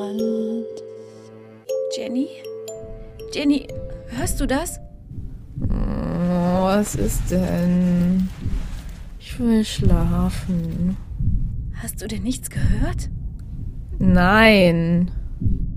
Jenny? Jenny, hörst du das? Was ist denn? Ich will schlafen. Hast du denn nichts gehört? Nein.